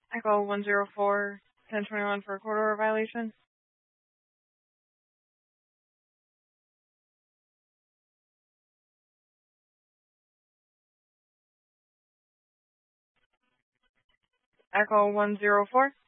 Echo 104 1021 for a corridor violation. Echo 104.